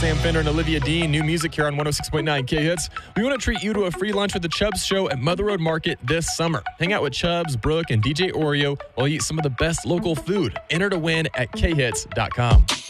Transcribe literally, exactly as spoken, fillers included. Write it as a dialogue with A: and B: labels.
A: Sam Fender and Olivia Dean. New music here on one oh six point nine K Hits. We want to treat you to a free lunch with the Chubbs Show at Mother Road Market this summer. Hang out with Chubbs, Brooke, and D J Oreo while you eat some of the best local food. Enter to win at K hits dot com.